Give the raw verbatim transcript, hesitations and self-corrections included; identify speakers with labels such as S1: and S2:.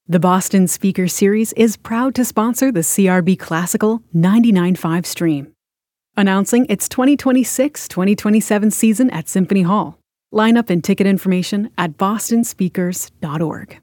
S1: The Boston Speaker Series is proud to sponsor the C R B Classical ninety-nine point five stream. Announcing its twenty twenty-six twenty twenty-seven season at Symphony Hall. Lineup and ticket information at boston speakers dot org.